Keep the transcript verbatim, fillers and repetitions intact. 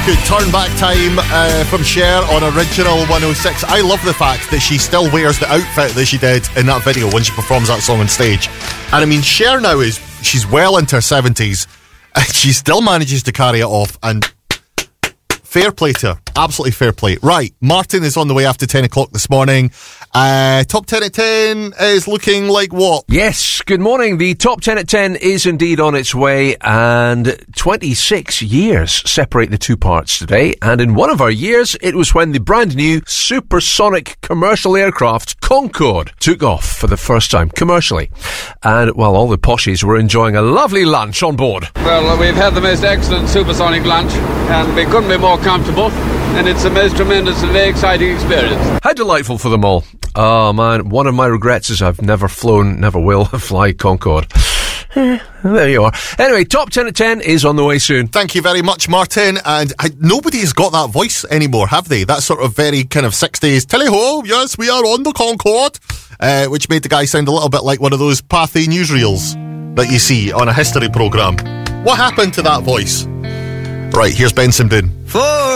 could turn back time uh, from Cher on Original one oh six. I love the fact that she still wears the outfit that she did in that video when she performs that song on stage. And I mean, Cher now is, she's well into her seventies, and she still manages to carry it off, and fair play to her. Absolutely fair play. Right, Martin is on the way after ten o'clock this morning. Uh, top ten at ten is looking like what? Yes, good morning. The top ten at ten is indeed on its way, and twenty-six years separate the two parts today. And in one of our years, it was when the brand new supersonic commercial aircraft Concorde took off for the first time commercially. And while all the poshies were enjoying a lovely lunch on board. Well, we've had the most excellent supersonic lunch, and we couldn't be more comfortable. And it's the most tremendous and very exciting experience. How delightful for them all. Oh man, one of my regrets is I've never flown, never will fly Concorde. There you are. Anyway, top ten at ten is on the way soon. Thank you very much, Martin. And I, nobody's got that voice anymore, have they? That sort of very kind of sixties, tally-ho, yes, we are on the Concorde, uh, which made the guy sound a little bit like one of those pathy newsreels that you see on a history programme. What happened to that voice? Right, here's Benson Boone. For